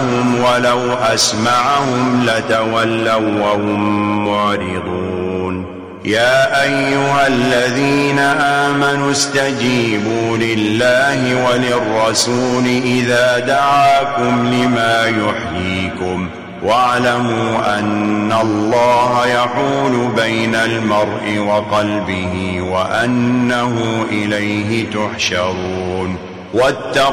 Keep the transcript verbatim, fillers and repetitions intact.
أسمعهم ولو أسمعهم لتولوا وهم معرضون يا أيها الذين آمنوا استجيبوا لله وللرسول إذا دعاكم لما يحييكم واعلموا أن الله يحول بين المرء وقلبه وأنه إليه تحشرون واتقوا